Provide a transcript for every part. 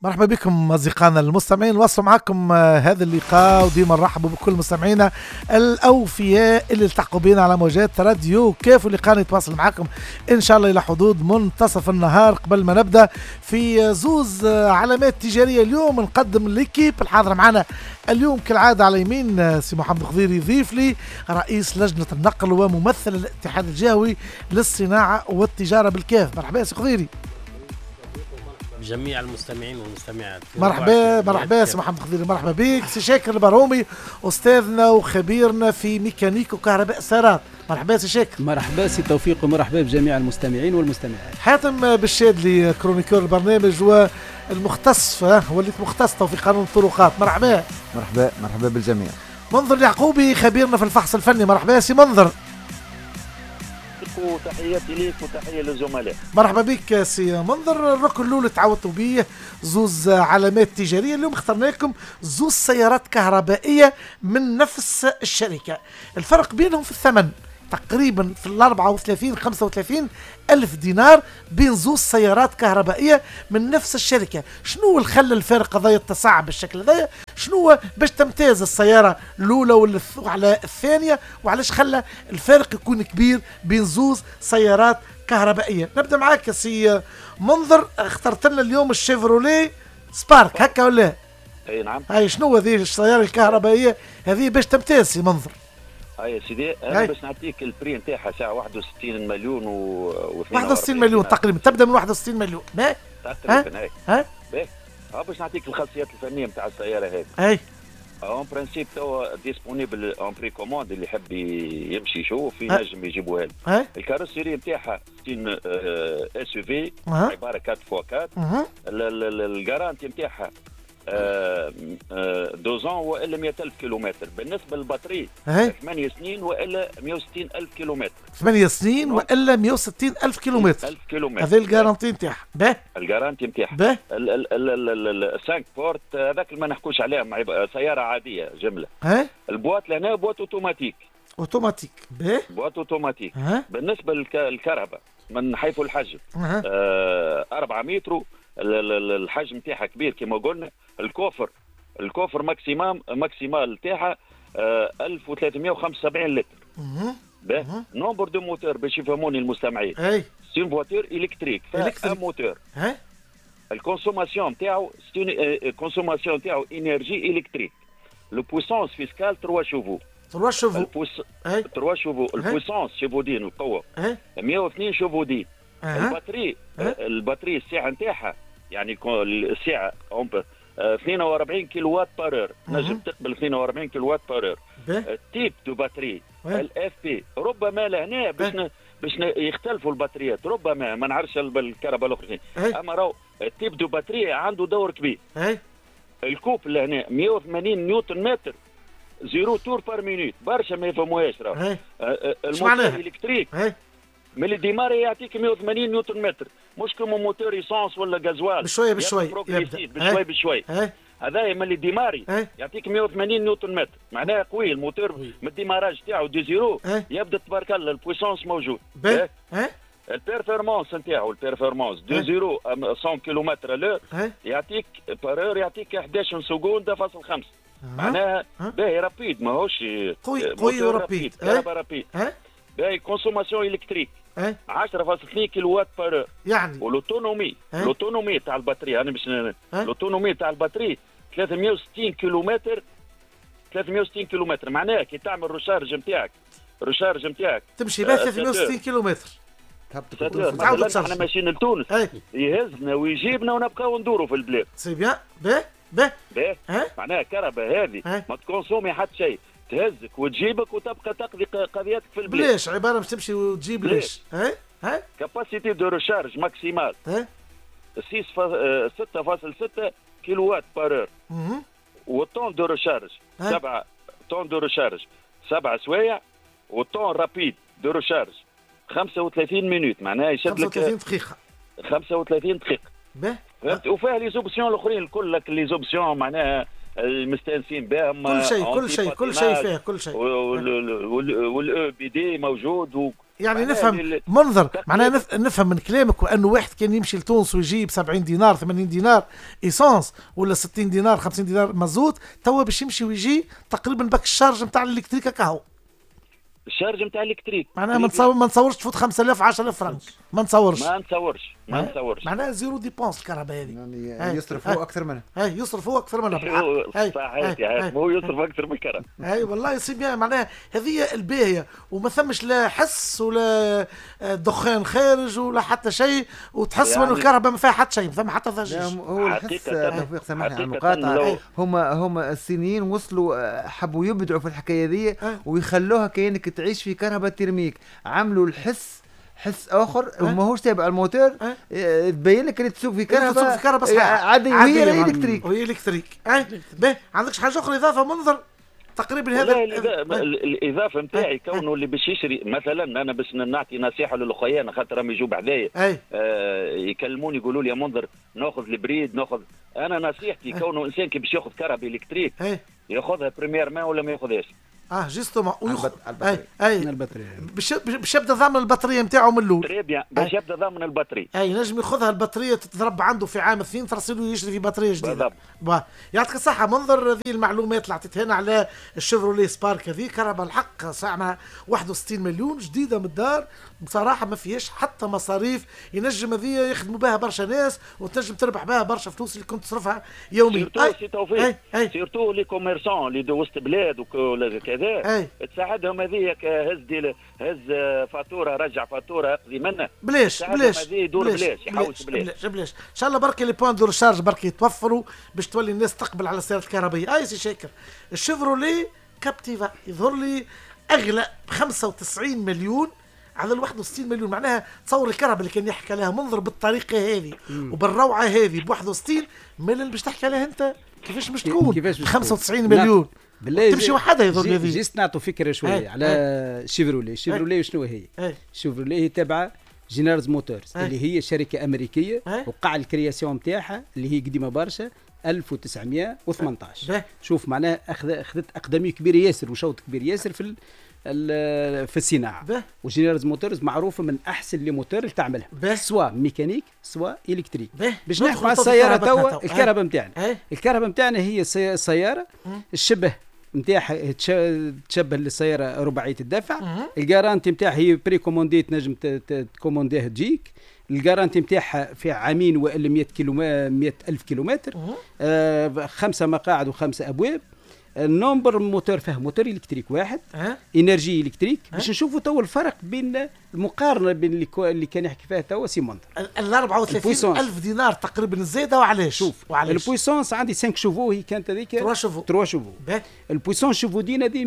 مرحبا بكم أصدقائنا المستمعين، نواصل معكم هذا اللقاء، وديما نرحبوا بكل مستمعينا الأوفياء اللي التحقوا بنا على موجات راديو كاف. اللقاء نتواصل معكم إن شاء الله إلى حدود منتصف النهار. قبل ما نبدأ في زوز علامات تجارية اليوم نقدم ليكيب الحاضرة معنا اليوم كالعادة. على يمين سي محمد الخضيري يضيف لي رئيس لجنة النقل وممثل الاتحاد الجهوي للصناعة والتجارة بالكاف. مرحبا سي خضيري. جميع المستمعين والمستمعات مرحبا سي محمد خضيري. مرحبا بك سي شاكر البرومي استاذنا وخبيرنا في ميكانيك وكهرباء سيارات. مرحبا سي شاكر. مرحبا سي توفيق ومرحبا بجميع المستمعين والمستمعات. حاتم بالشادلي كرونيكور البرنامج والمختص وليت مختص في قانون الطرقات. مرحبا. مرحبا بالجميع. منظر اليعقوبي خبيرنا في الفحص الفني. مرحبا سي منظر. وتحياتي ليك وتحية للزملاء. مرحبا بك سي منظر. الركن الاول تعودتوا به زوز علامات تجاريه، اليوم اخترنا لكم زوز سيارات كهربائيه من نفس الشركه. الفرق بينهم في الثمن تقريبا في 34-35 ألف دينار بين زوز سيارات كهربائية من نفس الشركة. شنو اللي خلى الفارق هذا يتصاعد بالشكل هذا؟ شنو باش تمتاز السيارة الأولى على الثانية، وعلاش خلى الفارق يكون كبير بين زوز سيارات كهربائية؟ نبدأ معاك سي منظر. اخترت لنا اليوم الشيفروليه سبارك، هكا ولا؟ اي نعم. هاي شنو هذه السيارة الكهربائية هذه باش تمتاز سي منظر؟ يا سيدي انا باش نعطيك البري نتاعها ساعه 61 مليون و 61 مليون تقريبا، تبدا من 61 مليون. تقريبا ها باش نعطيك الخاصيات الفنيه نتاع السياره هذه. اي اون برانسيب توا ديسپونيبل اون بري كوموند، اللي يحب يمشي يشوف ينجم يجيبوها له. الكاروسيري نتاعها ستين اس يو في عباره 4x4. الجارانتي نتاعها 2 والا 100,000 كيلومتر. بالنسبه للبطاريه 8 سنين والا 160,000 كيلومتر. 8 سنين والا 160,000 كيلومتر. هذا الجارانتي نتاعها. الجارانتي نتاعها 5 بورت هذاك ما نحكوش عليها مع سياره عاديه جمله. البواط لهنا بواط اوتوماتيك. بواط اوتوماتيك. بالنسبه للكهرباء من حيث الحجم 4 متر. الحجم تاعها كبير كما قلنا. الكوفر ماكسيمال تاعها 1375 لتر. نومبر دو موتور باش يفهموني المستمعين. سي فواتور الكتريك فيها موتور. الكونسوماسيون تاعو كونسوماسيون تاعو انرجي الكتريك. لو بويسونس فيسكال 3 شوفو. 3 شوفو. البويسونس شوفودين القوه 102 شوفودين. البطاريه السعه نتاعها يعني السعه 42 كيلو وات بار. نجم تقبل 42 كيلو وات بار. التيب دو باتري الاف بي ربما لهنا باش يختلفوا البطاريات، ربما ما نعرفش بالكهرباء الاخرين. اما راهو التيب دو باتري عنده دور كبير. الكوب لهنا 180 نيوتن متر، 0 تور بار مينوت. برشا ما يفهموهاش راهو. الموتور الكتريك ملي ديماري يعطيك 180 نيوتن متر، مش كما موتور ايسانس ولا غازوال بشوي يبدا بشوي. هذا ملي ديماري يعطيك 180 نيوتن متر، معناها قوي الموتور من الديماراج تاعو دي زيرو يبدا تبارك الله البويسونس موجود. البيرفورمانس نتاعو دو زيرو 100 كيلومتر لور يعطيك بارور يعطيك 11 سكوند فاصل 5. معناها باهي رابيد ماهوش قوي ورابيد. رابيد. باهي كونسوماسيون الكتريك 10.2 كيلو وات بار. يعني الاوتونومي تاع البطاريه انا باش الاوتونومي تاع البطاريه 360 كيلومتر. 360 كيلومتر معناها كي تعمل ريشارج نتاعك تمشي بها 360 كيلومتر. احنا ماشيين لتونس يهزنا ويجيبنا ونبقاو ندوروا في البلاد. سي بيان. معناها الكهرباء هذه ما تكونسومي حتى شيء، تهزك وتجيبك وتبقى تقضي قضيتك في البلاد. ليش عباره باش تمشي وتجيب ليش؟ كاباسيتي دو ريشارج ماكسيمال 6.6 كيلو وات بار. والطون دو ريشارج 7 طون دو ريشارج 7 سوايع. والطون رابيد دو ريشارج 35 مينوت، معناها يشد لك 35 دقيقه. وفيها لي زوبسيون الاخرين الكل لك لي زوبسيون معناها المستانسين بهم. كل شيء فيه كل شيء. والاو بي دي موجود يعني نفهم منظر معناها نفهم من كلامك وانه واحد كان يمشي لتونس ويجيب 70 دينار 80 دينار ايسانس ولا 60 دينار 50 دينار مازوت، توا باش يمشي ويجي تقريبا باك الشارج نتاع الالكتريكا كهو. الشارج نتاع الالكتريك معناها ما نتصورش تفوت 5000 10000 فرنك، ما نتصورش معناها زيرو ديبونس الكهرباء هذه، يعني يصرف هو اكثر منها. يصرف هو اكثر منها صحيح، هو يصرف اكثر من الكهرباء. اي والله يصير معناها هذه الباهيه، وما ثمش لا حس ولا دخان خارج ولا حتى شيء، وتحس انه الكهرباء ما فيها حتى شيء، ما ثم حتى ضجيج. هو الحس توفيق سامحني على المقاطعه، هما الصينيين وصلوا حبوا يبدعوا في الحكايه ذي ويخلوها كأنك تعيش في كهرباء ترميك، عملوا الحس حس اخر وماهوش تابع الموتور، تبين لك اللي تسوق في كهرباء عاديه وهي الكتريك وهي الكتريك. باهي عندكش حاجه اخرى اضافه منظر تقريبا هذا الاضافه نتاعي كونه اللي باش يشري مثلا، انا باش نعطي نصيحه للاخويا خاطر راهم يجوا بعدايا يكلموني يقولوا لي يا منظر ناخذ البريد ناخذ، انا نصيحتي كونه انسان كي باش ياخذ كهرباء الكتريك ياخذها بريمير مان ولا ما ياخذهاش. جيستومون البطاريه باش يبدا ضامن البطاريه نتاعو من الاول. تري بيان باش يبدا ضامن البطاريه. نجم ياخذها البطاريه تتضرب عنده في عام 2 ترسل له يشري في بطاريه جديده. يعطيك الصحه منظر، هذه المعلومات اللي عطيتها لنا على الشيفروليه سبارك هذه كهرباء الحق سعرها 61 مليون جديده من الدار، بصراحه ما فيهاش حتى مصاريف، ينجم هذه يخدموا بها برشا ناس وتنجم تربح بها برشا فلوس اللي كنت تصرفها يوميا. سيرتو لي كوميرسون اللي وسط بلاد وكذا تساعدهم هذه هز فاتوره رجع فاتوره اقضي منها بلاش يدور بلاش يحوس بلاش ان شاء الله برك لي بوان دو ريشارج برك يتوفروا باش تولي الناس تقبل على السيارات الكهربائيه. سي شاكر الشيفروليه كابتيفا يظهر لي اغلى ب 95 مليون على ال 61 مليون، معناها تصور الكهرباء اللي كان يحكي لها منظر بالطريقه هذه وبالروعه هذه ب 61 مليون باش تحكي لها انت كيفاش باش تكون 95 مليون بالله تمشي وحدها يظل هذه. جيست نعطوا فكره شويه على شيفروليه. شنو هي؟ شيفروليه هي تابعه جينيرالز موتورز اللي هي شركه امريكيه وقع الكرياسيون نتاعها اللي هي قديمه برشا 1918. شوف معناها اخذت اقدميه كبيره ياسر وشوط كبير ياسر في الصناعه. وجينيرالز موتورز معروفه من احسن لي موتور اللي تعملها سواء ميكانيك سواء الكتريك. باش نحكوا على السياره توا الكهرباء نتاعنا. الكهرباء نتاعنا هي سياره الشبه نتاعها تشبه للسياره رباعيه الدفع. الجارانتي نتاعها هي بري كوموندي تنجم تكومونديه تجيك. الجارانتي نتاعها في عامين والا 100,000 كيلومتر. 5 مقاعد و5 ابواب. النمبر موتور فيه موتور الكتريك واحد انرجي الكتريك باش نشوفوا تو الفرق بين المقارنه بين اللي كان يحكي فيها تو سيمون. ال 34,000 دينار تقريبا زايده. وعلاش؟ شوف البويسونس عندي 5 شوفو هي كانت هذيك 3 شوفو. البويسونس شوفو دين هذه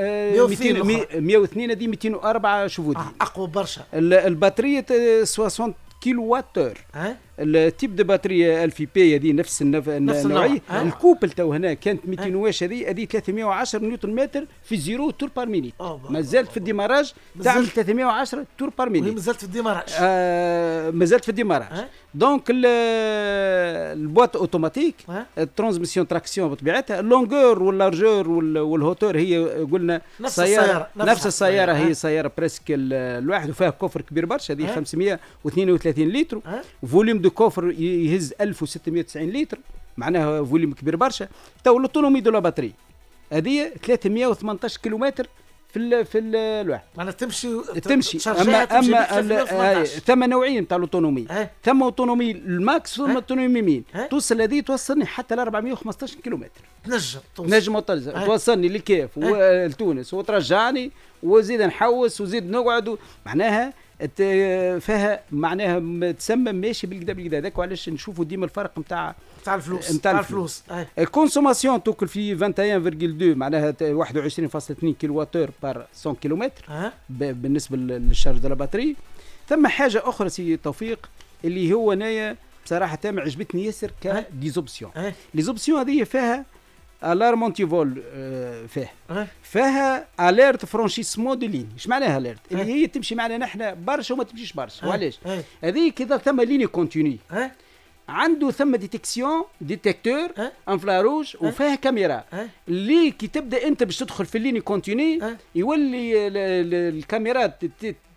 102 هذه 204 شوفو دين اقوى برشا. البطاريه 60 كيلو واتر. التيب دو باتريه الفي بي هذه نفس النوعيه. الكوبل تو هنا كانت 200 واش هذه 310 نيوتن متر في 0 تور بار مينيت. مازالت في الديماراج تعمل 310 تور بار مينيت. مازالت في الديماراج. مازالت في الديماراج. دونك البواط اوتوماتيك الترانسميسيون تراكسيون بطبيعتها. اللونغور واللارجور والهوتور هي قلنا نفس السياره هي سياره بريسك الواحد وفيها كوفر كبير برشا هذه 532 لتر. فوليوم دو كوفر يهز 1690 لتر معناها فوليوم كبير برشا. تو الاوتونومي دو لا باتري هذه 318 كيلومتر في الواحد معناها تمشي. اما ثم نوعين تاع الاوتونومي. ثم اوتونومي الماكس ثم اوتونومي مين توصل هذه توصلني حتى ل 415 كيلومتر. نجم توصلني للكيف ولتونس وترجعني وزيد نحوس وزيد نقعد معناها فيها معناها تسمى ماشي بالكدا هذاك. وعلاش نشوفوا ديما الفرق نتاع الفلوس. الكونسوماسيون توكل في 21.2 معناها 21.2 كيلو واتر بار 100 كيلومتر بالنسبه للشارج دو لا باتري. ثم حاجه اخرى سي توفيق اللي هو نايا بصراحه تم عجبتني ياسر كديزوبسيون. لي زوبسيون هذه فيها الارم انتي فول فيها اليرت فرانشيسمون دو لين. ايش معناها اليرت؟ اللي هي تمشي معنا نحن برشا وما تمشيش برشا. وعلاش؟ هذه كذا ثم ليني كونتيني عنده ثم ديتكتور انفلاروج وفيها كاميرا اللي كي تبدا انت باش تدخل في الليني كونتيني يولي الكاميرات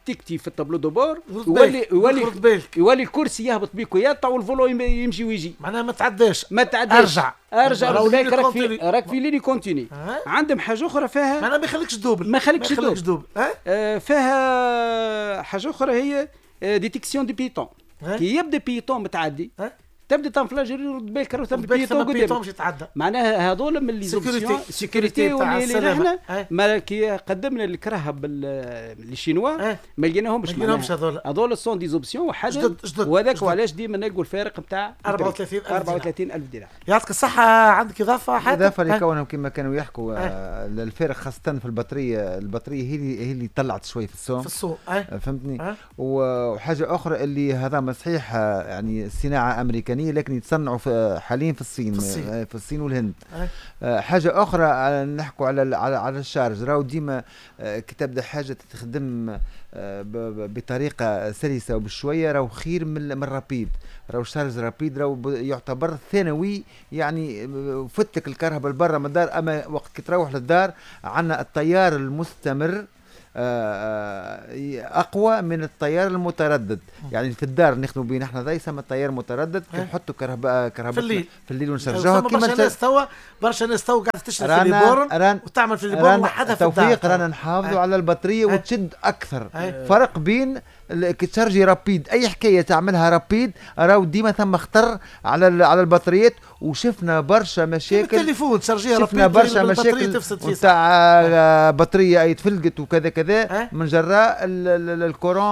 ديتكتي في التابلو دو بور، يولي الكرسي يهبط بيك ويقطع والفولو يمشي ويجي. معناها ما تعداش ارجع ولاك راك في ليني كونتيني. عندهم حاجه اخرى فيها معناها ما يخليكش تدوب، فيها حاجه اخرى هي ديتيكسيون دي بيتون. كي يبدا بيتون متعدي تبدا تنفلاجري يرد بالك راه ثم بيتون قدام يتعدى. معناها هذول من لي زوبسيون سيكوريتي اللي احنا ما كي قدمنا الكراهب للشينوا ما لقيناهمش هذول سون دي زوبسيون وحاجه وهذاك وعلاش ديما نلقوا الفارق نتاع 34,000 دينار. يعطيك الصحه. عندك اضافه حاجه؟ اضافه لكونهم كما كانوا يحكوا الفارق خاصه في البطاريه هي اللي طلعت شوي في السوق فهمتني. وحاجه اخرى اللي هذا ما صحيح يعني صناعه امريكانيه لكن يتصنعوا حاليا في الصين والهند. حاجه اخرى نحكوا على الشارج. راهو ديما كي تبدا حاجه تخدم بطريقه سلسه وبشويه راهو خير من الرابيد. راهو الشارج رابيد راهو يعتبر ثانوي، يعني فتك الكهرباء لبرا من الدار. اما وقت كي تروح للدار عندنا التيار المستمر اقوى من التيار المتردد. يعني في الدار نخدموا به نحن ذا يسمى التيار المتردد. كي نحطوا كهرباء في الليل ونشرجوها كيما برشا ناس تو قاعده تشتغل في الليبورن وتعمل في الليبورن وحدها في الدار. توفيق رانا نحافظوا على البطاريه وتشد اكثر. فرق بين كي تشارجي رابيد اي حكايه تعملها رابيد راهو ديما ثم خطر على البطاريات. وشفنا برشا مشاكل التليفون تشارجيها شفنا برشا مشاكل نتاع بطاريه اي تفلقت وكذا كذا من جراء الكورون.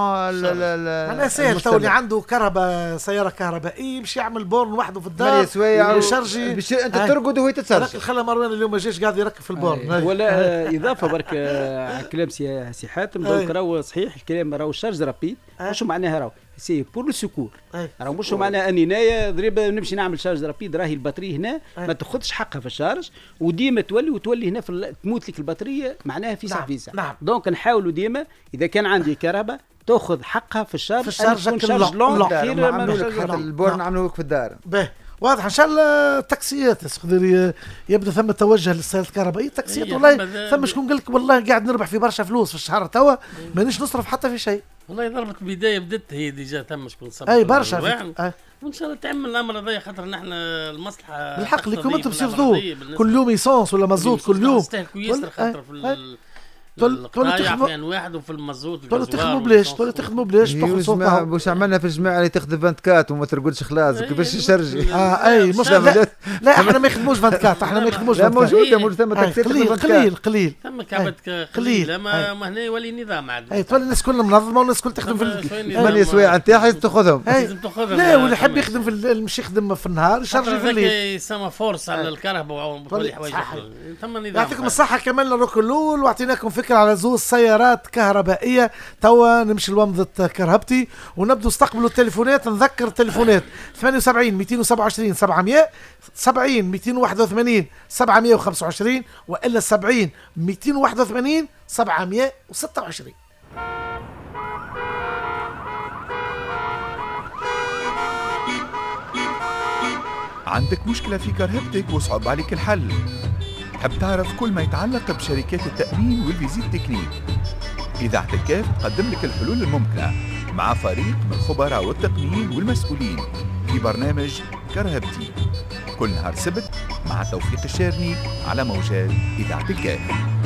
انا سهل تو اللي عنده كهرباء سياره كهربائيه يمشي يعمل بورن وحده في الدار يشرجي. انت ترقد وهي تتسرج. خلى مروان اليوم ما جاش قاعد يركب في البورن. ولا اضافه برك على كلام سي حاتم. دونك راهو صحيح الكلام راهو الشارج رابيد. واش معناها راهو سي بور لو سيكور. راهو مش معناها اني نايا ضريب نمشي نعمل شارج رابيد. راهي البطاريه هنا ما تاخذش حقها في الشارج وديما تولي هنا تموت لك البطاريه معناها في سافيسا. دونك نحاولوا ديما اذا كان عندي كهرباء تاخذ حقها في الشارج. شارج لونغ خير البور نعملوه في الدار. واضح ان شاء الله. التاكسيات يبدا ثم توجه للسيارات الكهربائيه. التاكسيات والله ثم شكون قال لك والله قاعد نربح في برشا فلوس في الشهر توا مانيش نصرف حتى في شيء. والله ضربت بدايه بدت هي ديجا ثم شكون صرف اي برشا وان شاء الله تعمل الامر هذا خاطر نحن المصلحه بالحق لكم انتم تصيروا كل يوم ايسونس ولا مازوت كل يوم خاطر في القرايه عفان واحد وفي المازوت تخدموا بلاش واش عملنا في الجماعه اللي تخدم 24 وما ترقدش خلاص كيفاش يشرجي. اي مش لا احنا ما يخدموش 24. احنا ما يخدموش. لا موجود ثم تاكسي قليل ثم كعبت قليل. ما هنا يولي نظام عاد. اي تولي الناس كلها منظمه والناس كل تخدم في 8 سوايع نتاعها لازم تاخذهم. لا واللي يحب يخدم مش يخدم في النهار يشرجي في الليل. يسمى فورس على الكهرباء وكل حوايج ثم نظام. يعطيكم الصحه. كملنا الركن الاول واعطيناكم فكره على زوز سيارات كهربائيه. توا نمشي لومضة كرهبتي ونبدو استقبلوا التليفونات. نذكر التليفونات 78 227 700 70 281 725 والا 70 281 726. عندك مشكلة في كرهبتك وصعب عليك الحل؟ تحب تعرف كل ما يتعلق بشركات التأمين والفيزيت تكنيك؟ إذاعة الكاف تقدم لك الحلول الممكنة مع فريق من الخبراء والتقنيين والمسؤولين في برنامج كرهبتي كل نهار سبت مع توفيق الشارني على موجات إذاعة الكاف.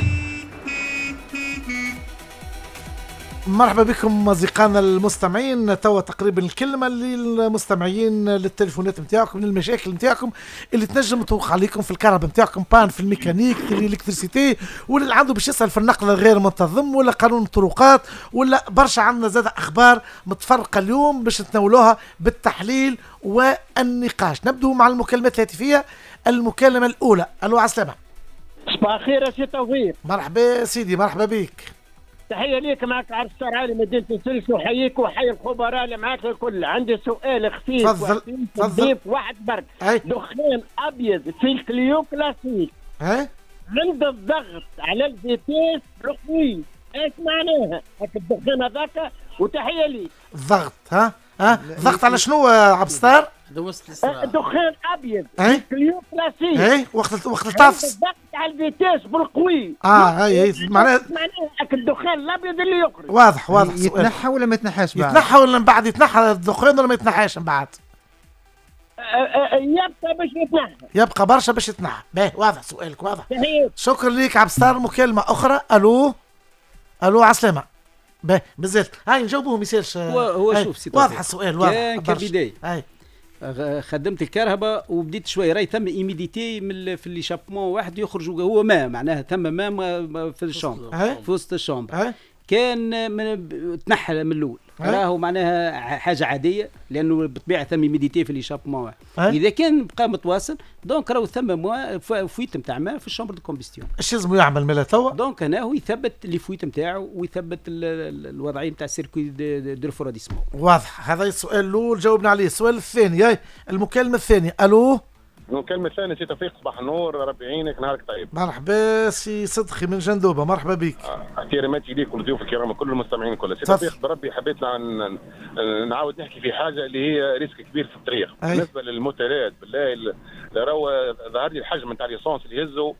مرحبا بكم أصدقائنا المستمعين. توا تقريبا الكلمة للمستمعين للتليفونات نتاعكم للمشاكل نتاعكم اللي تنجم توقع عليكم في الكهرباء نتاعكم بان في الميكانيك في الالكتريسيتي واللي عنده باش يسأل في النقل الغير منتظم ولا قانون الطرقات ولا برشا. عندنا زاد أخبار متفرقة اليوم باش نتناولوها بالتحليل والنقاش. نبدو مع المكالمات الهاتفية. المكالمة الأولى. ألو عسلامة. صباح الخير يا سي توفيق. مرحبا سيدي. مرحبا بك. تحية ليك. معك عرس علي مدينة السلس وحييك وحي الخبراء اللي معك الكل. عندي سؤال خفيف تفضل. واحد برك. دخان أبيض في الكليو كلاسيك عند الضغط على الفيتيس رخوي ايش معناها هاك الدخان هذاك؟ وتحية ليك. الضغط ضغط على شنو عبد الستار؟ دخان ابيض كليو كلاسيك وقت الطفس الضغط على الفيتاس بالقوي هي معناها الدخان الابيض اللي يخرج. واضح يتنحى ولا ما يتنحاش بعد؟ يتنحى ولا من بعد يتنحى الدخان ولا ما يتنحاش من بعد؟ يبقى باش يتنحى، يبقى برشا باش يتنحى. باهي واضح سؤالك واضح. شكرا ليك عبد الستار. مكالمة أخرى. ألو عسلامة. باهي بزاف هاي نجاوبوه ما يسالش. هو شوف واضح السؤال واضح. كان كبداية خدمت الكهرباء وبديت شوي راي ثم ايميديتي في ليشابمون واحد يخرج هو ماء معناها ثم ماء في الشامبر في وسط الشامبر كان تنحى من الاول راهو معناها حاجه عاديه لانه بالطبيعه ثم ايميديتي في ليشابمون واحد. اذا كان بقى متواصل دونك راهو ثم فويت نتاع ماء في الشامبر دو كومبيستيون. اش لازم يعمل مالا توا؟ دونك هنا هو يثبت لي فويت نتاعو ويثبت الوضعيه نتاع السيركوي دو ريفروديسمون. واضح. هذا السؤال الاول جاوبنا عليه. السؤال الثاني المكالمه الثانيه. الو المكالمة الثانية سي توفيق. صباح النور، ربي يعينك، نهارك طيب. مرحبا سي صدقي من جندوبة. مرحبا بك. احتراماتي ليك ولضيوف الكرام وكل المستمعين كلهم. سي توفيق بربي حبيت نعاود نحكي في حاجة اللي هي ريسك كبير في الطريق بالنسبة للموتورات. بالله راهو ظهر لي الحجم نتاع ليسونس اللي يهزوا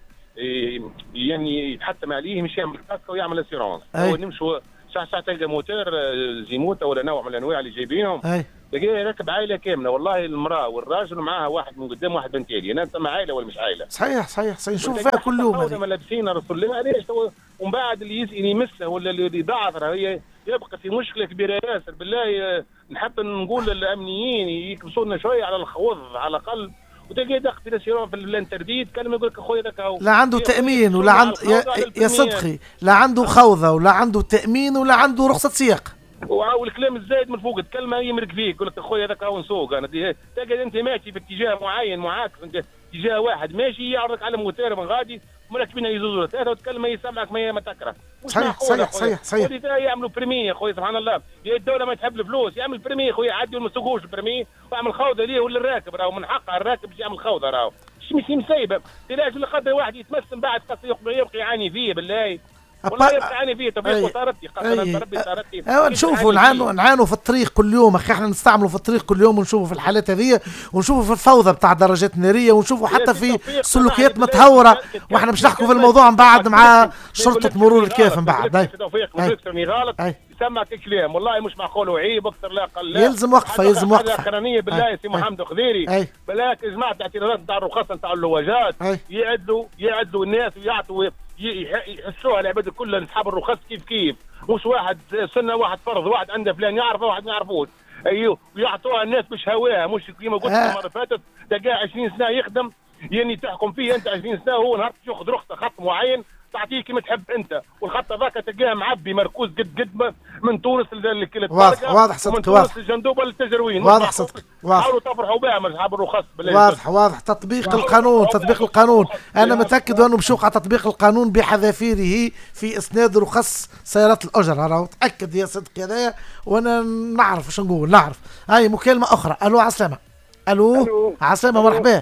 يعني يتحتم عليه مش يعمل كاسكا ويعمل اسيرونس. هو نمشوا ساعة تلقى موتور زيموتة ولا نوع من الأنواع اللي جايبينهم تلقاه راكب عائله كامله، والله المراه والراجل ومعاها واحد من قدام واحد من تالي. انا تم عائله ولا مش عائله؟ صحيح نشوف فيها كل يوم. هذا لابسين رسول الله علاش ومن بعد اللي يمسه ولا اللي ضعف هي يبقى في مشكله كبيره ياسر. بالله نحب نقول للامنيين يكبسوا لنا شويه على الخوض على الاقل، وتلقى دق في السيرون في الانترديت كلمه يقول لك اخويا ذاك هو لا عنده تامين ولا عنده يا صدقي لا عنده خوذه ولا عنده تامين ولا عنده رخصه سياقه. والكلام الزايد من فوق الكلمه يمرق فيك يقول لك اخويا ذاك هو نسوق. انا تلقى انت ماشي في اتجاه معين معاكس، انت اتجاه واحد ماشي يعرضك على موتور من غادي مركبين يزوزوا ثلاثه وتكلم يسمعك ما تكره. صحيح يعملوا بريمي يا خويا سبحان الله. الدوله ما تحب الفلوس يعمل بريمي يا خويا عادي وما تسوقوش البريمي واعمل خوذه ليه ولا الراكب راهو من حقه الراكب باش يعمل خوذه راهو مش مسيبه. تلاقي اللي قدر واحد يتمسم بعد يبقى يعاني فيه بالله والله يبقى يعاني فيه. طبيعي صارتي خاطر ربي صارتي نشوفوا نعانوا في الطريق كل يوم اخي. احنا نستعملوا في الطريق كل يوم ونشوفوا في الحالات هذه ونشوفوا في الفوضى بتاع الدراجات الناريه ونشوفوا حتى في سلوكيات متهوره. واحنا باش نحكوا في الموضوع من بعد مع شرطه مرور الكاف من بعد. توفيق غلط يسمعك كلام والله مش معقول وعيب اكثر لا قل. يلزم وقفه الاخرانيه بالله سي محمد خضيري بالله جماعه اعتراضات نتاع الرخص نتاع اللواجات يعدلوا الناس ويعطوا يحسوها العباد كلها اصحاب الرخص كيف مش واحد سنه واحد فرض واحد عنده فلان يعرفه واحد ما يعرفوش. ايوه ويعطوها الناس مش هواها مش كيما قلت المره اللي فاتت تلقاه 20 سنه يخدم يعني تحكم فيه انت 20 سنه وهو نهار تاخذ رخصه خط معين تعطيه كيما تحب انت والخط هذاك تلقاه معبي مركوز قد من تونس واضح صدق. من تونس الجندوبه للتجروين واضح صدق. حاولوا تفرحوا بها من اصحاب الرخص. واضح تطبيق القانون انا متاكد انه مشوق على تطبيق القانون بحذافيره في اسناد رخص سيارات الاجر. راهو تاكد يا صدقي هذايا وانا نعرف واش نقول نعرف. هاي مكالمه اخرى. الو عسلامه. الو عسلامه. مرحبا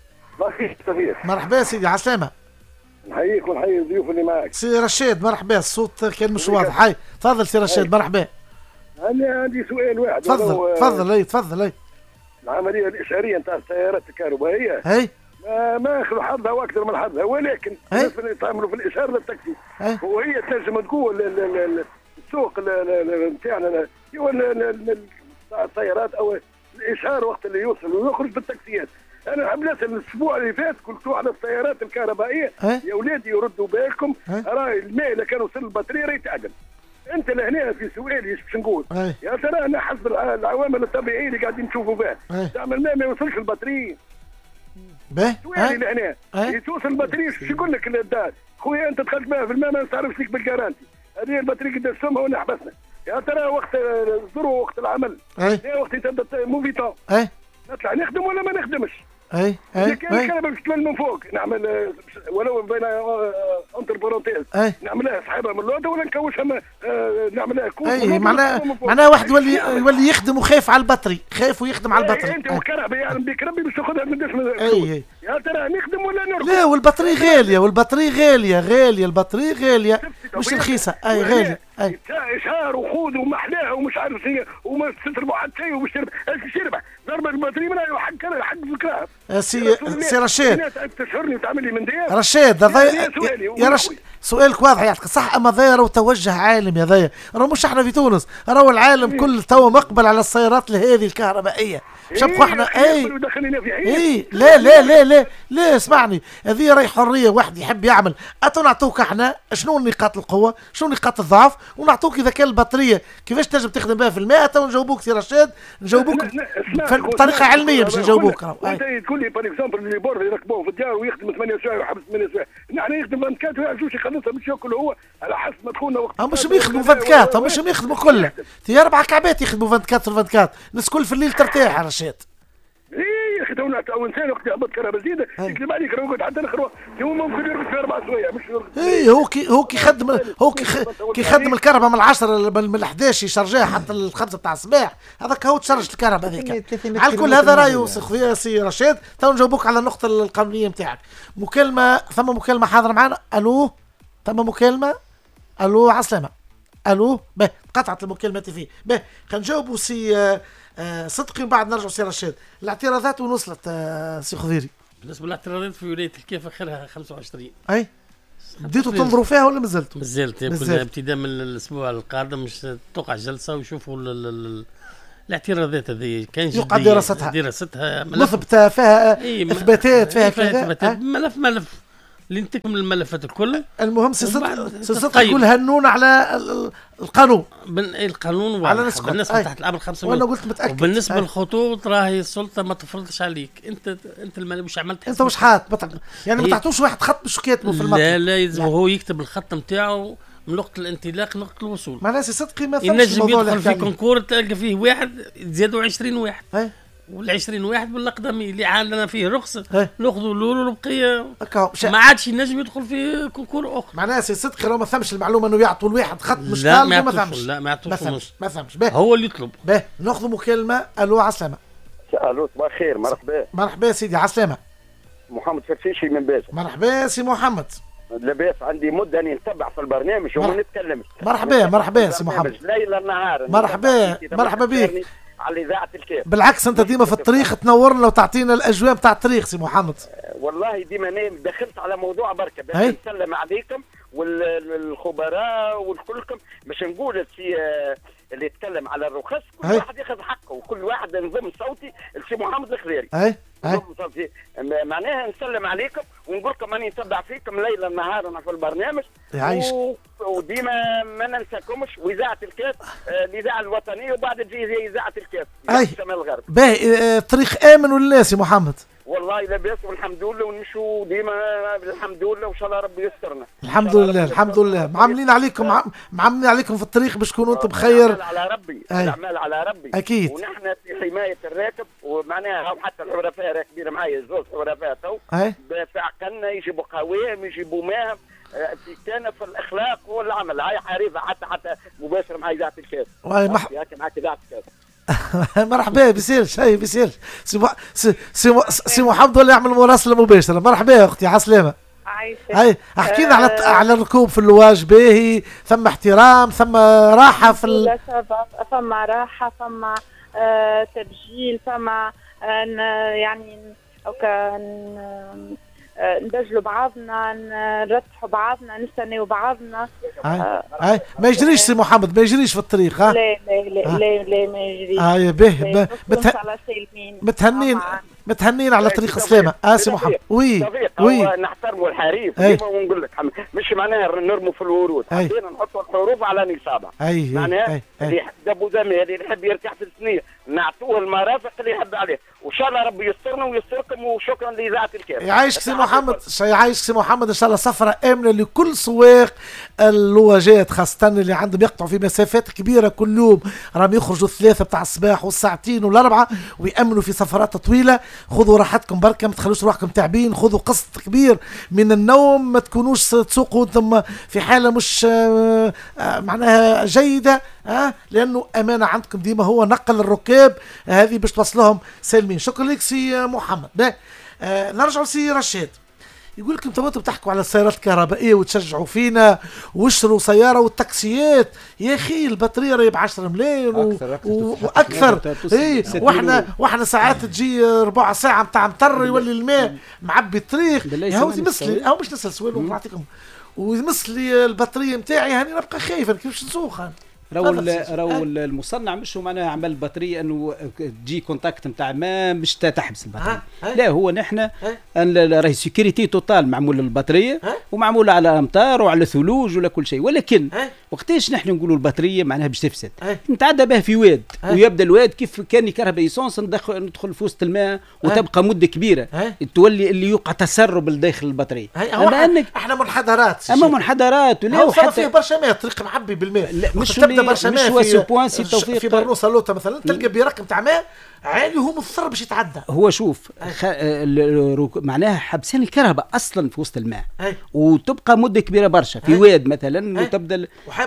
مرحبا سيدي عسلامه. نحييك ونحيي الضيوف اللي معك. سي رشيد مرحبا. الصوت كان مش واضح. هاي تفضل سي رشيد. مرحبا. انا عندي سؤال واحد. تفضل. العمليه الاشعاريه نتاع السيارات الكهربائيه ما اخذوا حظها واكثر من حظها ولكن الناس اللي يتعاملوا في الاشاره للتاكسي وهي تنجم تقول السوق نتاعنا هو السيارات او الاشعار وقت اللي يوصل ويخرج بالتاكسيات. انا نحب نسال الاسبوع اللي فات قلتوا على السيارات الكهربائيه يا ولادي يردوا بالكم راي الماء اللي كان وصل البطاريه راه يتعدل. انت لهنا في سؤالي باش نقول يا ترى انا حسب العوامل الطبيعيه اللي قاعدين نشوفوا بها تعمل ما يوصلش البطاريه. سؤالي لهنا توصل البطاريه شو يقول لك الدار خويا انت دخلت بها في الماء ما نصرفش لك بالجارانتي هذه البطاريه قد سمها وانا حبسنا. يا ترى وقت الذروه وقت العمل وقت تبدا موفيتون نطلع نخدم ولا ما نخدمش؟ اذا كان الكهرباء باش تولي من فوق نعمل ولو بين انتر بارونتيز نعملها سحابه من الوضع ولا نكوشها نعملها كوب. معناها واحد يولي يخدم وخايف على البطري خايف ويخدم على البطري. انت والكهرباء يعني بك ربي باش تاخذها من داش يا ترى نخدم ولا نرقد؟ لا والبطري غاليه غاليه البطري غاليه مش رخيصه. غاليه اشهار وخوذ ومحلاها ومش عارف هي وما تشربوا حتى شيء ومش شربه ضربة البطريق من حق فكرة. سي رشيد تشهرني وتعمل لي من ديار. رشيد يا رشيد سؤالك واضح يعطيك صح، اما ذا راهو توجه عالم يا ذا، راهو مش احنا في تونس، راهو العالم كل تو مقبل على السيارات هذه الكهربائيه، مش نبقوا احنا لا لا لا لا لا اسمعني، هذه راهي حريه، واحد يحب يعمل، نعطوك احنا شنو نقاط القوه، شنو نقاط الضعف، ونعطوك اذا كان البطاريه كيفاش تنجم تخدم بها في الماء، تو نجاوبوك سي رشيد، نجاوبوك بطريقه علميه باش نجاوبوك. انت تقول لي بار اكزومبل اللي بورد يركبوه في الدار ويخدم 8 ساعات ويحبس 8 ساعات، نحن يخدم 24 ويعرفوش يخلصها مش ياكل هو على حسب ما دخلنا وقت. مش بيخدموا 24، مش يخدموا كله، في 4 كعبات يخدموا 24 الناس كل في الليل ترتاح يا رشيد. ايه يا اخي تو انسان وقت يهبط كهرباء زياده يكذب عليك، راه يقعد حتى الاخر هو ممكن يرقد في 4 سوايع مش يرقد. ايه هو كي يخدم الكهرباء من 10 من 11 يشرجيها حتى ل 5 تاع الصباح، هذاك هو تشرج الكهرباء هذيك. على كل هذا راهي يوثق فيها سي رشيد. تو نجاوبوك على النقطه القانونيه نتاعك. ثم مكالمه حاضره معنا. الو ثم مكالمه. الو عسلامه. الو به قطعت المكالمه فيه. به خلينا نجاوبوا سي صدقي وبعد نرجعوا سي رشيد. الاعتراضات وين وصلت سي خضيري؟ بالنسبه للاعتراضات في ولايه الكيف اخرها 25. اي بديتوا تنظروا فيها ولا مازلتوا؟ مازلت ابتداء من الاسبوع القادم مش توقع جلسه ويشوفوا الاعتراضات هذه كان يقع دراستها مثبته فيها اثباتات فيها كذا ملف اللي نتكمل الملفات الكل. المهم سي صدق يقول هنون على القانون القانون على بالنسبه تحت الامر 500. وانا قلت متاكد. وبالنسبه للخطوط راهي السلطه ما تفرضش عليك، انت مش عملت انت مش حاط يعني ما تعطوش واحد خط مش كاتبه في المطلب. لا يلزم هو يكتب الخط نتاعو من نقطه الانطلاق لنقطه الوصول. معناها سي صدقي ما فهمش الموضوع. ينجم يدخل في كونكور تلقى فيه واحد زادوا 20 واحد وال20 واحد بالاقدمي اللي عندنا فيه رخصه ناخذوا الاولى والبقيه ما عادش ينجم يدخل في كونكور اخر. معناها سي صدقي لو ما فهمش المعلومه انه يعطوا الواحد خط مش طالب ما فهمش. لا ما يعطوش ما فهمش. هو اللي يطلب. ناخذ مكالمه. الو عسلامه. الو صباح الخير. مرحبا. مرحبا سيدي عسلامه. محمد فرفيشي من باسل. مرحبا سي محمد. لاباس عندي مده اني نتبع في البرنامج وما نتكلمش. مرحبا سي محمد. ليل نهار. مرحبا بك على اذاعه الكيف. بالعكس انت ديما في الطريق تنورنا وتعطينا الاجواء بتاع الطريق سي محمد. والله ديما انا دخلت على موضوع بركه باش نسلم عليكم والخبراء والكلكم باش نقول السي اللي يتكلم على الرخص كل واحد ياخذ حقه وكل واحد نضم صوتي السي محمد الخضيري. معناها نسلم عليكم ونقول لكم اني نتبع فيكم ليلا نهارا في البرنامج وديما ما ننساكمش. واذاعه الكاس الاذاعه الوطنيه وبعد تجي اذاعه الكاس شمال الغرب. باهي طريق امن ولا سي محمد؟ والله لاباس والحمد لله ونمشوا ديما الحمد لله وان شاء الله ربي يسترنا. الحمد لله الحمد لله. معاملين عليكم في الطريق باش تكونوا انتم بخير. الاعمال على ربي. الاعمال على ربي اكيد. ونحن في حمايه الراكب ومعناها حتى الحرفاء راكبين معايا زوج حرفاء تو في عقلنا يجيبوا قوام يجيبوا ماهم في كان في الاخلاق والعمل. هاي حريفه حتى مباشره مع اذاعه الكاس. معك اذاعه الكاس. مرحبا بيصيرش هاي بيصيرش سي محمد ولا يعمل مراسله مباشره. مرحبا يا اختي عسلامه. هاي احكينا على الركوب في اللواج. باهي ثم احترام ثم راحه في ثم راحه ثم تبجيل ثم يعني ندجلوا بعضنا نرتحوا بعضنا نستناو بعضنا. ما يجريش سي محمد ما يجريش في الطريق. لا ما يجريش. به متهنين على طريق السلامه. سي محمد وي نحترموا الحريف ديما ونقول لك مش معناها نرموا في الورود حطينا نحطوا الحروف على نصابها. معناها اللي يحب ابو زميل اللي يحب يرتاح في السنيه نعطوه المرافق اللي يحب عليه وان شاء الله ربي يسترنا ويستركم. وشكرا لاذاعه الكاف. يعيشك سي محمد. يعيشك سي محمد. ان شاء الله سفره امنه لكل سواق اللواجات خاصه اللي عندهم يقطعوا في مسافات كبيره كل يوم راهم يخرجوا 3 بتاع الصباح والساعتين وال4 ويامنوا في سفرات طويله. خذوا راحتكم بركه ما تخلوش روحكم تعبين. خذوا قسط كبير من النوم ما تكونوش تسوقوا ثم في حاله مش معناها جيده لانه امانه عندكم ديما هو نقل الركاب هذه باش توصلهم سالمين. شكرا لك سي محمد. نرجع لسي رشيد. يقول لك انتم بتحكوا على السيارات الكهربائيه وتشجعوا فينا واشتروا سياره والتاكسيات، يا اخي البطاريه راهي ب 10 ملايين واكثر. اي واحنا ساعات تجي ربع ساعه نتاع مطر يولي الماء معبي الطريق. هو مثلي هو مش نسال سؤال ونعطيكم، ومثلي البطاريه نتاعي هاني نبقى خايف كيفاش نسوق. راهو المصنع مش هو معناها عمل البطاريه انه تجي كونتاكت نتاع ما مش تحبس البطاريه. لا هو نحن راهي سيكوريتي توتال معمول للبطاريه ومعمول على امطار وعلى ثلوج ولا كل شيء، ولكن وقتاش نحن نقولوا البطاريه معناها باش تفسد نتعدى به في واد ويبدا الواد كيف كان يكرهب ايسونس ندخل في وسط الماء وتبقى مده كبيره تولي اللي يوقع تسرب لداخل البطاريه. احنا منحدرات اما منحدرات ولا حتى فيه برشا ماء الطريق معبي بالماء. مش برشا ماء في برنوسه لوطه مثلا تلقى برقم تاع ماء عالي وهو مضطر باش يتعدى. هو شوف معناها حبسين الكهرباء اصلا في وسط الماء وتبقى مده كبيره برشا في واد مثلا وتبدا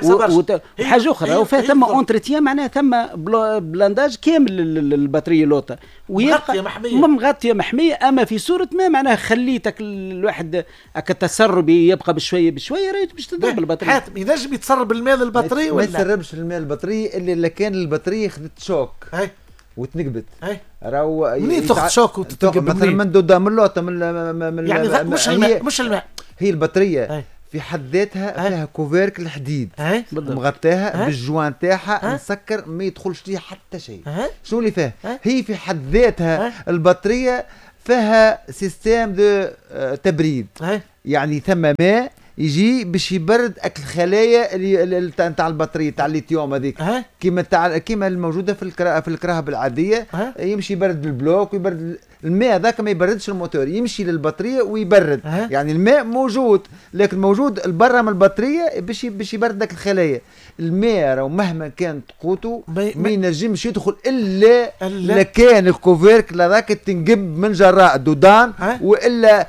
حاجه اخرى وفيها ثم اونتريتيان معناها ثم بلانداج كامل البطاريه لوطه ويبقى مغطيه محميه. اما في صوره ما معناها خليتك الواحد التسرب يبقى بشويه بشويه راهي باش تضرب البطاريه. حاتم ينجم يتسرب الماء للبطاريه ولا ما يتسربش الماء للبطاريه الا كان البطاريه خذت شوك وتنقبت. راهو منين تاخذ شوك وتنقبت مثلا من دودا من لوطه من يعني مش الماء هي البطاريه في حد ذاتها فيها كوفيركل الحديد مغطاها بالجوان تاعها مسكر ما يدخلش فيها حتى شيء. شنو اللي فيها؟ هي في حد ذاتها البطاريه فيها سيستم دو تبريد، يعني ثم ماء يجي باش يبرد الخلايا اللي تاع البطاريه تاع الليثيوم هذيك كيما الموجوده في الكرهب العاديه. يمشي يبرد بالبلوك ويبرد الماء هذاك ما يبردش الموتور، يمشي للبطاريه ويبرد. يعني الماء موجود لكن موجود البرة من البطاريه باش يبرد داك الخلايا. الماء راه مهما كانت قوته ما ينجمش يدخل الا كان الكوفيركل هذاك تنقب من جراء دودان والا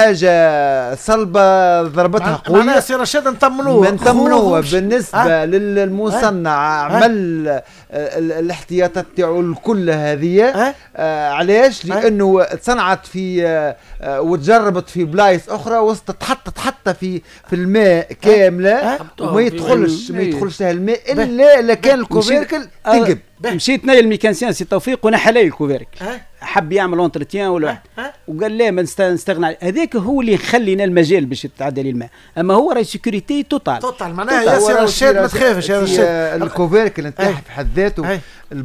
حاجه صلبه ضربتها قويه. معناها سي رشاد نطمنوه بالنسبه للمصنع عمل الاحتياطات تاعو الكل هذه. علاش؟ لانه تصنعت في وتجربت في بلايص اخرى وتتحط حتى في الماء كامله وما يدخلش الماء الا كان الكوفيركل تنقب. مشيت نايل الميكانسيان سي توفيق ونحى لي الكوفيركل حب يعمل اونترتيان ولا واحد وقال لا ما نستغنى عليه. هذاك هو اللي يخلينا المجال باش يتعدى لي الماء. اما هو راهي سيكوريتي توتال معناها يا سي رشاد ما تخافش يا رشاد. الكوفيركل نتاعها في حد ذاته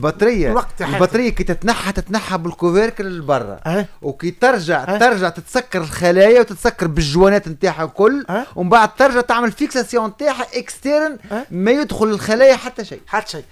البطاريه كي تتنحى بالكوفيركل لبرا وكي ترجع تتسكر الخلايا وتتسكر بالجوانات نتاعها الكل ومن بعد ترجع تعمل فيكساسيون نتاعها اكسترن ما يدخل الخلايا حتى شيء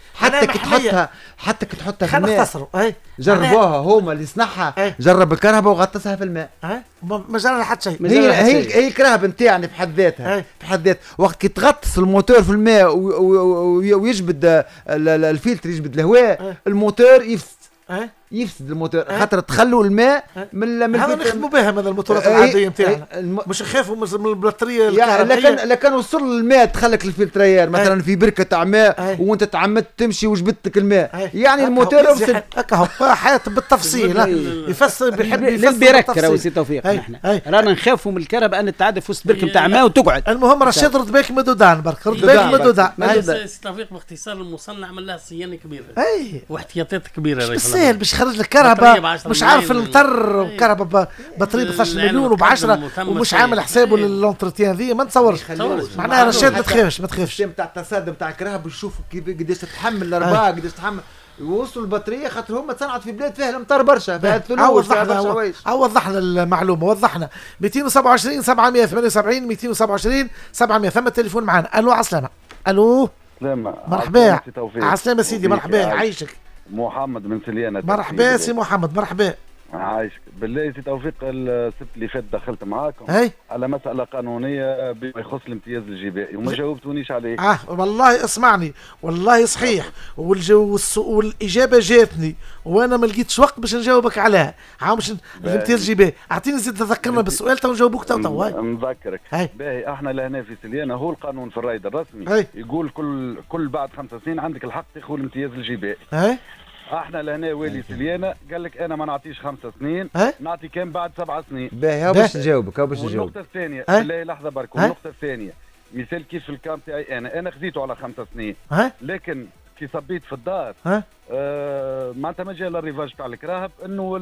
حتى كي تحطها في الماء. جربوها هما اللي صنعها جرب الكهرباء وغطسها في الماء ما جرى حتى شيء. هي الكهرباء نتاعنا في حد ذاتها وقت كي تغطس الموتور في الماء ويجبد الفلتر يجبد الهواء الموتور يفسد الموتور خاطر تخلوا الماء من هذا نخدموا بها هذا الموتورات العاديه نتاعنا مش نخافوا من البطاريه الكهربائيه. لكن وصل الماء تخلك الفلتريار مثلا في بركه تاع ماء وانت تعمدت تمشي وجبت لك الماء يعني الموتور يفسد. هكا حياة بالتفصيل يفسر بيحب للبرك راهو سي توفيق. احنا رانا نخافوا من الكهرباء ان تعدى في وسط بركه تاع ماء وتقعد. المهم رشيد رد بالك من دودان برك رد بالك من دودان. سي توفيق باختصار المصنع عمل لها صيانه كبيره واحتياطات كبيره مش سهل باش يخرج لك كهرباء مش عارف المطر وكهرباء بطاريه ب 12 مليون وب10 ومش عامل حسابه للونترتيان ذي ما نتصورش. معناها رشيد ما تخافش تاع التصادم تاع الكهرباء شوفوا قداش تتحمل الاربعه قداش تتحمل يوصلوا البطاريه خاطر هم تصنعت في بلاد فيها الامطار برشا فيها الثلوج وضحنا المعلومه وضحنا. 227 778 227 700 ثم التليفون معنا. الو عسلامه. الو مرحبا عسلامه سيدي مرحبا عايشك. محمد من سليانة. مرحبا سي محمد مرحبا عايشك. بالله سي توفيق السبت اللي فات دخلت معاكم على مسألة قانونية بما يخص الامتياز الجبائي وما جاوبتونيش عليه. والله اسمعني والله صحيح والإجابة جاتني وانا ما لقيتش وقت باش نجاوبك عليها. مش الامتياز الجبائي اعطيني زيد تذكرنا بالسؤال تو نجاوبوك تو نذكرك. باهي احنا لهنا في سليانة هو القانون في الرايد الرسمي يقول كل بعد 5 سنين عندك الحق تاخذ الامتياز الجبائي. احنا لهنا والي سليانه قال لك انا ما نعطيش 5 سنين نعطي كان بعد 7 سنين. باهي باش نجاوبك والنقطه الثانيه بالله لحظه برك. والنقطه الثانيه مثال كيف الكام تاعي انا خذيته على 5 سنين لكن كي صبيت في الدار معناتها ما جا الريفاج تاع الكراهب انه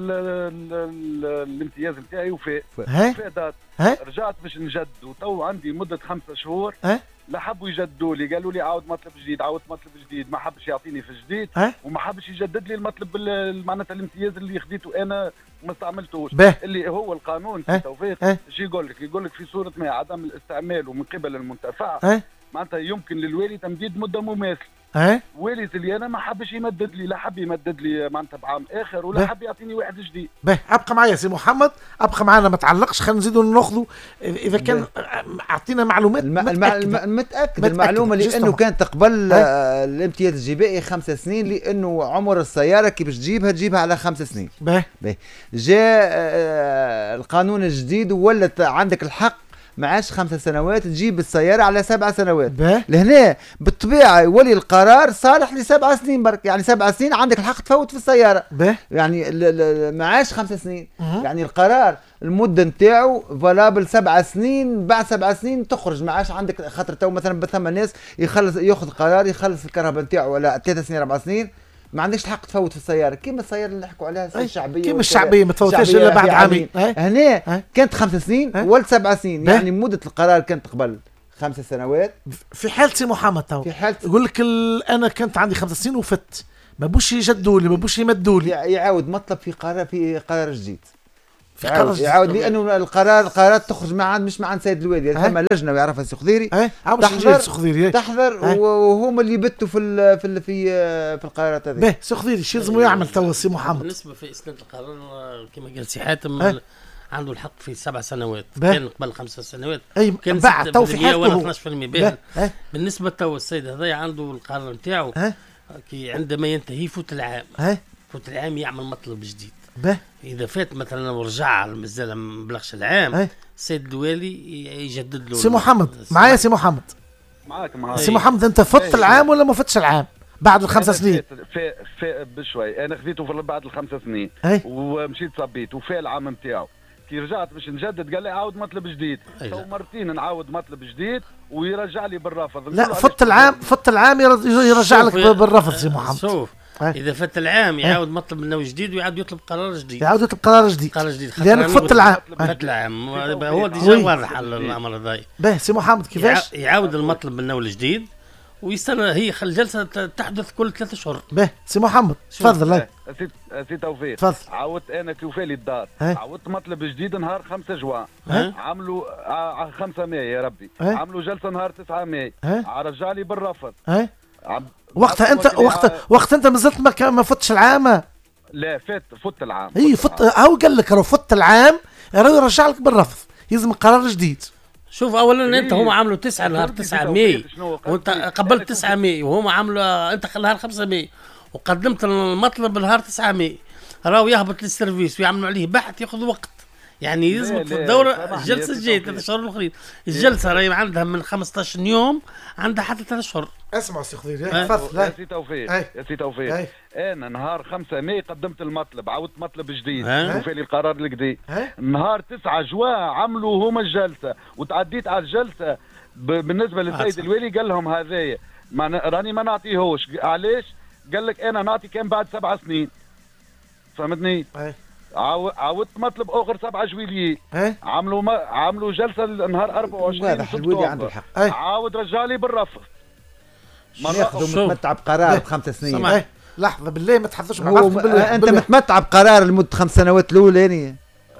الامتياز نتاعي وفاء دات رجعت باش نجد وتو عندي مده 5 شهور لا حبوا يجدوا لي قالوا لي عاود مطلب جديد عاود مطلب جديد ما حبش يعطيني في جديد وما حبش يجدد لي المطلب معناتها الامتياز اللي خديته انا ما استعملتوش اللي هو القانون في توفيق ايش يقول لك في صوره ما عدم الاستعمال ومن قبل المنتفع معناتها يمكن للوالي تمديد مده مماثله. والي سليانه ما حبش يمدد لي لا حب يمدد لي معناتها بعام اخر ولا حب يعطيني واحد جديد. ابقى معايا سي محمد ابقى معنا ما تعلقش خلينا نزيدوا ناخذوا اذا كان اعطينا معلومات متاكد المعلومه لانه كانت قبل الامتياز الجبائي 5 سنين لانه عمر السياره كي باش تجيبها على 5 سنين. جاء القانون الجديد وولت عندك الحق ما عادش 5 سنوات تجيب السيارة على 7 سنوات. لهنا بالطبيعة يولي القرار صالح ل7 سنين برك، يعني 7 سنين عندك الحق تفوت في السيارة. يعني ما عادش 5 سنين. يعني القرار المدة نتاعو فالابل 7 سنين، بعد 7 سنين تخرج ما عادش عندك خاطر تو مثلا بثم ناس ياخذ قرار يخلص الكهرباء نتاعو على 3 سنين 4 سنين ما عندكش الحق تفوت في السياره كيما السياره اللي نحكوا عليها الشعبيه كيما الشعبيه ما تفوتش الا بعد عامين. هنا كانت 5 سنين ولد 7 سنين يعني مده القرار كانت قبل 5 سنوات. في حالتي محمد تو في حالتي يقول لك انا كانت عندي 5 سنين وفت ما بوش يجدوا لي ما بوش يمدوا لي يعاود مطلب في قرار جديد يعاود لانه القرارات تخرج مش مع سيد الوالي ثم لجنه ويعرفها السي خضيري تحضر وهم اللي يبتوا في القرارات هذه. سي خضيري شو لازم يعمل تو السي محمد؟ بالنسبه في اسناد القرار كما قال سي حاتم عنده الحق في 7 سنوات كان قبل 5 سنوات كان بعد تو في حالته 12%. بالنسبه تو السيد هذا عنده القرار نتاعو كي عندما ينتهي فوت العام يعمل مطلب جديد. اذا فات مثلا ورجع مازال ما بلغش العام السيد الوالي يجدد له. سي محمد معايا سي محمد معاك سي محمد انت فت العام ولا ما فتش العام بعد ال5 سنين؟ بشوي انا خذيته بعد ال5 سنين ومشيت صبيت وفاء العام نتاعو كي رجعت باش نجدد قال لي عاود مطلب جديد. تو مرتين نعاود مطلب جديد ويرجع لي بالرفض. لا فت العام يرجع لك بالرفض سي محمد. شوف اذا فات العام يعاود مطلب منه جديد ويعاود يطلب قرار جديد قرار جديد لانك فت العام هو ديجا واضح الامر هذا. سي محمد كيفاش يعاود المطلب منه الجديد ويستنى هي الجلسه تحدث كل 3 اشهر. سي محمد تفضل. سي توفيق تفضل. عاودت انا كي وفالي الدار عاودت مطلب جديد نهار 5 جوان عملوا 5 ماي يا ربي عملوا جلسه نهار 9 ماي رجع لي بالرفض. وقتها انت مازلت ما فتش العام. لا فت العام. هو قال لك فت العام يرجع لك بالرفض يلزم قرار جديد. شوف اولا انت هم عملوا 9 نهار 9 ماي وانت قبلت 9 ماي وهم عملوا انت نهار 5 ماي وقدمت المطلب نهار 9 ماي راهو يهبط للسيرفيس ويعملوا عليه بحث ياخذ وقت. يعني يزبط في الدوره الجلسه الجايه 3 اشهر الاخرين. الجلسه راهي عندها من 15 يوم عندها حتى 3 اشهر. اسمعوا سي خضير تفضل. يا سي توفيق انا نهار 5 ماي قدمت المطلب عاودت مطلب جديد وفالي القرار الجديد. نهار 9 جوا عملوا هما الجلسه وتعديت على الجلسه بالنسبه للسيد الوالي قال لهم هذايا راني ما نعطيهوش. علاش؟ قال لك انا نعطي كان بعد 7 سنين فهمتني. عاودت مطلب اخر 7 جويلية عملوا جلسه نهار 24 الوالي عنده الحق عاود رجع لي بالرفض. ياخذوا متمتع بقرار ب5 سنين. لحظه بالله ما تحدثش مع بعض. انت متمتع بقرار لمده 5 سنوات الاولانيه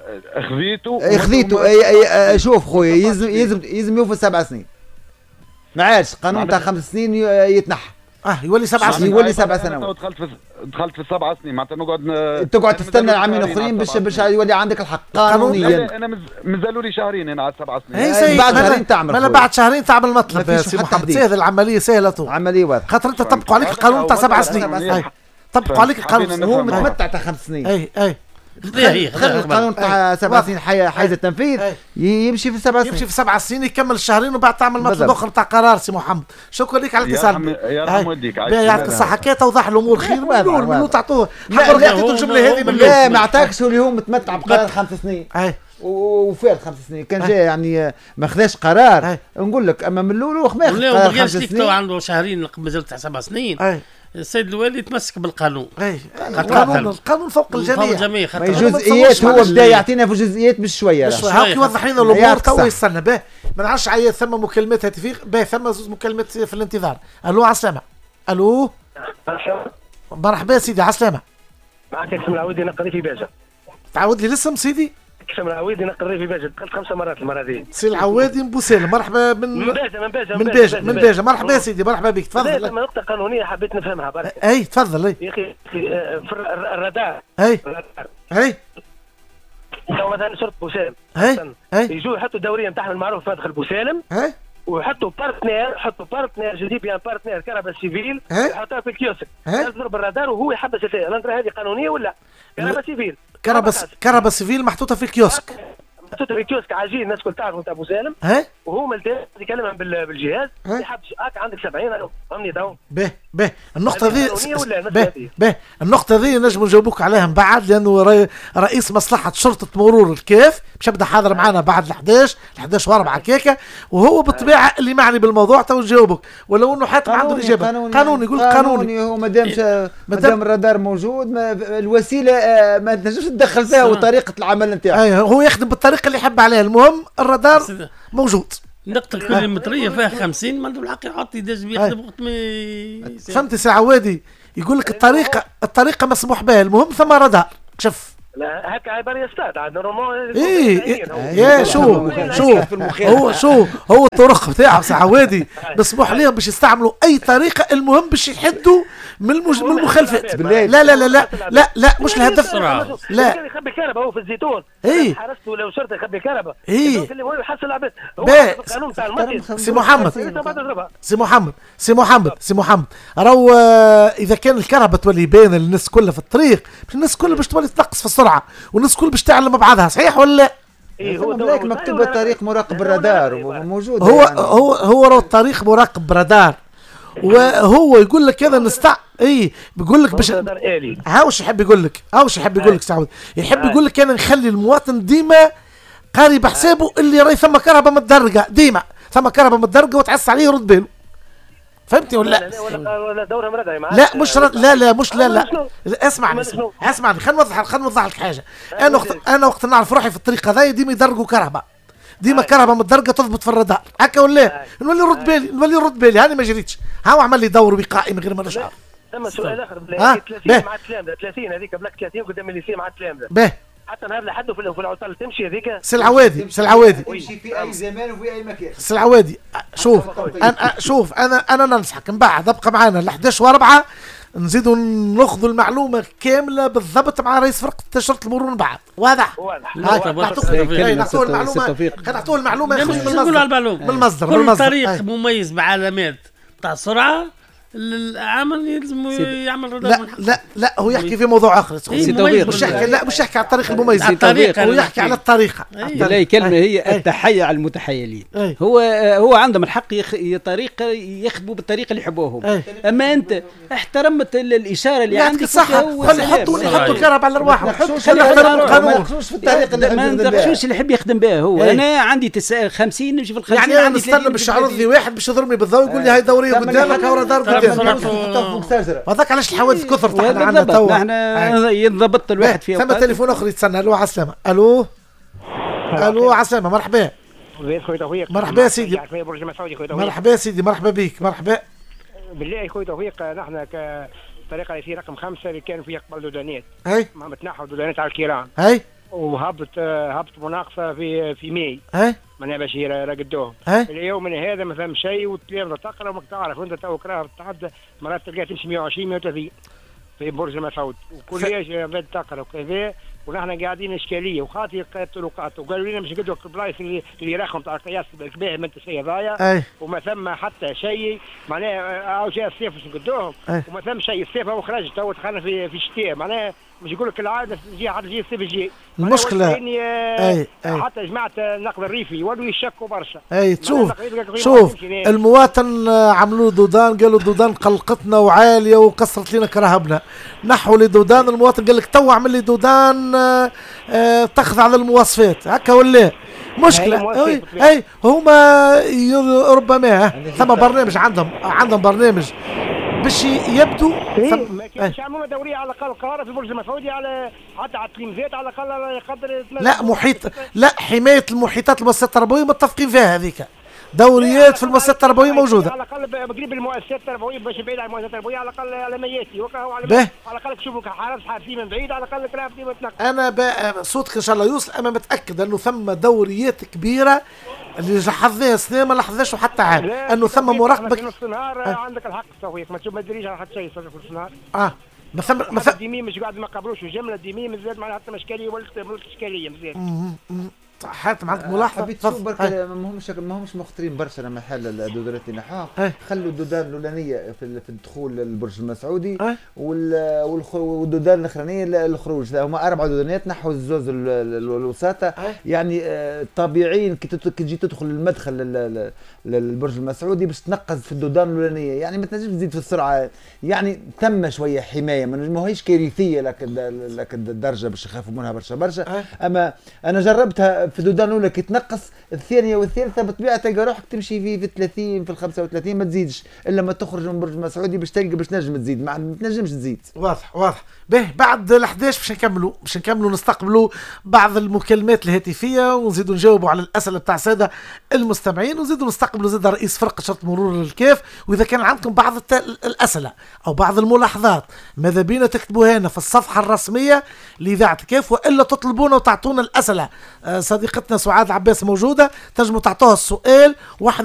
خذيته. شوف خويا يلزم يوفي 7 سنين ما عادش قانون تاع 5 سنين يتنحى. يولي 7 سنين يولي 7 سنوات. دخلت في 7 سنين معناتها تقعد تستنى عامين اخرين باش يولي عندك الحق قانونيا. انا مازالوا لي شهرين هنا على 7 سنين. بعد شهرين تعمل. انا بعد شهرين تعمل مطلب سي محمد. سهل العمليه سهله عمليه واضحه خاطر انت طبقوا عليك القانون تاع 7 سنين. طبقوا عليك القانون هو متمتع تاع 5 سنين. اي القانون تاع 7 سنين حيز التنفيذ يمشي في 7 سنين، يمشي في 7 سنين يكمل الشهرين وبعد تعمل مطلب اخر تاع قرار. سي محمد شكرا لك على الاتصال. يرحم والديك يعطيك الصحه. كي توضح الامور خير من تعطوه الجمله هذه من لا ما عطاكش اللي هو متمتع بقرار 5 سنين وفات 5 سنين كان جاي يعني ما خذاش قرار. نقول لك اما من الاول هو ما خذ قرار 5 سنين عنده شهرين مازال تاع 7 سنين. السيد الوالي يتمسك بالقانون. القانون فوق الجميع. جزئيات هو بدا يعطينا في جزئيات مش شويه. هاك يوضح لنا الامور تو يستنى به. ما نعرفش عيا ثم مكالمات هاتفيه به ثم زوج مكالمات في الانتظار. الو عسلامه. الو مرحبا سيدي عسلامه. معك اسم العويدي نقري في باجه. تعاود لي الاسم سيدي؟ اسم العويدي نقري في باجه دخلت 5 مرات المره هذه. سي العوادي من بوسالم. مرحبا من باجه. مرحبا يا سيدي مرحبا بك. تفضل. لما نقطه قانونيه حبيت نفهمها برك. اي تفضل. يا اخي في الرادار تو مثلا شرطه بوسالم يجوا يحطوا الدوريه نتاعهم المعروف في مدخل بوسالم ويحطوا بارتنير جديد بيان بارتنير كهرباء سيفيل يحطوها في الكيوسك يضرب الرادار وهو يحبس الشيء. الانترا هذه قانونيه ولا كهرباء سيفيل؟ كهرباء سيفيل محطوطه في الكيوسك. محطوطه في الكيوسك عاجين الناس كل تعرفوا تاع ابو سالم وهو ملتزم يكلمهم بالجهاز يحبس هاك عندك 70 فهمني تو. به النقطه ذي نجم نجاوبوك عليها من بعد لانه رئيس مصلحه شرطه مرور الكيف باش يبدا حاضر معنا بعد 11 وربع كيكه وهو بالطبيعه اللي معني بالموضوع تو نجاوبك ولو انه حتى عنده الاجابه. قانوني يقول قانوني هو مادام الرادار موجود الوسيله ما تنجمش تدخل فيها وطريقه العمل نتاعو. هو يخدم بالطريقه اللي يحب عليها. المهم الرادار موجود. النقطة الكيلومترية فيها 50 ما عنده الحق يحط يدز يخدم وقت ما فهمت سي عوادي يقول لك الطريقة مسموح بها. المهم ثم رادار. شوف لا هكا عبارة يستاد عاد نورمال. يا هو الطرق بتاعه سي عوادي مسموح لهم باش يستعملوا اي طريقة. المهم باش يحدوا من المخالفات. لا مش الهدف. لا يخبي كهرباء هو في الزيتون. حرسته لو شرطه يخبي كهرباء. اللي هو يحصل العباد. هو القانون تاع المسجد. سي محمد راهو اذا كان الكهرباء تولي باينه للناس كلها في الطريق الناس كلها باش تولي تنقص في السرعه والناس كلها باش تعلم مع بعضها. صحيح ولا لا؟ هو مكتوب الطريق مراقب الرادار وموجود. هو راهو الطريق مراقب رادار وهو يقول لك هذا بيقول لك باش هاوش يحب يقول لك سعود يحب يقول لك انا نخلي المواطن ديما قاري بحسابه اللي راهي ثم كهرباء متدرجه ديما ثم كهرباء متدرجه وتعس عليه يرد باله. فهمتي ولا ولا دوره مردعي معاك؟ لا مش لا اسمعني خلينا نوضح لك حاجه. انا وقت نعرف روحي في الطريق هذايا ديما يدرجوا كهرباء ديما كهرباء متدرجه تضبط في الرادار هكا ولا نولي نرد بالي هاني ما جريتش هاو عمل لي دور وقائي من غير ما نشعر. ثم سؤال اخر 30 مع التلامذه 30 هذيك بلاك 30 قدام الليسي مع التلامذه حتى نهار لحد في العطل تمشي هذيك. سي العوادي تمشي في اي زمان وفي اي مكان. سي العوادي شوف انا ننصحك من بعد ابقى معنا ل 11 و4 نزيدوا ناخذوا المعلومه كامله بالضبط مع رئيس فرقه شرطه المرور من بعد. واضح. نعطوه المعلومه يخرج من المصدر. كل طريق مميز بعلامات تاع سرعه العمل يلزم يعمل رادار. لا هو يحكي في موضوع اخر. مش يحكي على الطريق المميز. هو يحكي على الطريقه. لا كلمه هي التحية على المتحيلين. هو عندهم الحق طريقه يخدموا بالطريقه اللي يحبوهم. اما انت احترمت الاشاره اللي عندك صح. يحطوا الكهرباء على ارواحهم. خلي يحترموا القانون. ما نخشوش في الطريقه اللي يحب يخدم بها هو. انا عندي 50 نمشي في ال 50 يعني انا نستنى باش يعرض لي واحد باش يضربني بالضوء يقول لي هاي دوريه قدامك هاو رادار هذاك علاش الحوادث كثر تحت عندنا تو. احنا ينضبط الواحد فيها. ثم تليفون اخر يتسنى. الو عسلامه. الو عسلامه. مرحبا. مرحبا سيدي. مرحبا سيدي. مرحبا بك. مرحبا بالله خويا توفيق. نحن كطريقه اللي في رقم 5 اللي كانوا فيها قبل دودانات ما متنحوا دودانات على الكيران وهبط مناقصه في ماي معناها باش يرقدوهم. اليوم من هذا ما فهم شيء والتلامذه تقرا وما تعرف انت تو كراهه تعدى مرات تلقاها تمشي 120 130 في برج المسعود وكل شيء تقرا وكذا ونحن قاعدين اشكاليه وخاطر الطرقات وقالوا لنا مش قدوا البلايص اللي راهم تاع القياس الكبير من التسعيه ضايع وما ثم حتى شيء معناها او جاء الصيف باش نقدوهم وما ثم شيء الصيف هو خرج تو دخلنا في الشتاء معناها مش يقول لك العاده تجي حتى تجي الصيف الجاي. المشكله حتى جماعه النقل الريفي ولوا يشكوا برشا. شوف المواطن عملوا دودان، قالوا دودان قلقتنا وعاليه وكسرت لنا كرهبنا، نحوا لي دودان، المواطن قال لك تو اعمل لي دودان تخضع على المواصفات هكا ولا مشكله. اي هما ربما ثم برنامج عندهم برنامج باش يبدو ما كانش يعملوا دوريه على الاقل القاهره في برج المسعودي على حتى على التلميذات على الاقل يقدر لا محيط، لا حمايه المحيطات المؤسسات التربويه متفقين فيها هذيك، دوريات في المؤسسات التربويه موجوده على الاقل قريب المؤسسات التربويه باش بعيد عن المؤسسات التربويه على الاقل على مياتي على الاقل تشوفوا حرس حارسين من بعيد على الاقل كلام ديما تنقل. انا بقى صوتك ان شاء الله يوصل، اما متاكد انه ثم دوريات كبيره اللي لاحظناها سنه ما لاحظناش حتى عام انه ثم مراقبه في نص النهار. عندك الحق توفيق ما تدريش على حتى شيء في نص النهار. مثلا الديمين مش قاعد ما قبلوش الجمله الديمين زاد معناها حتى اشكاليه ولا اشكاليه مزيان. حاتم عندك ملاحظه؟ تفضل. ماهمش مخطرين برشا لما حال الدودانات اللي نحاها. خلوا الدودان الاولانيه في الدخول للبرج المسعودي والدودان الاخرانيه للخروج، هما 4 دودانات نحو الزوز الوساطه. يعني طبيعيين كي تجي تدخل المدخل للبرج المسعودي باش تنقز في الدودان الاولانيه، يعني ما تنجمش تزيد في السرعه، يعني ثم شويه حمايه ماهيش كارثيه لك الدرجه باش يخافوا منها برشا. اما انا جربتها في الدودان الاولى كي تنقص، الثانيه والثالثه بطبيعه تلقى روحك تمشي في 30 في 35 ما تزيدش الا ما تخرج من برج المسعودي باش تلقى باش تنجم تزيد، ما تنجمش تزيد. واضح. به بعد ال11 باش نكملوا نستقبلوا بعض المكالمات الهاتفيه ونزيدوا نجاوبوا على الاسئله بتاع الساده المستمعين، ونزيدوا نستقبلوا زيد رئيس فرقه شرطه مرور الكاف. واذا كان عندكم بعض الاسئله او بعض الملاحظات ماذا بينا تكتبوها لنا في الصفحه الرسميه لاذاعه الكاف، والا تطلبونا وتعطونا الاسئله. صديقتنا سعاد عباس موجوده، تنجموا تعطوها السؤال واحد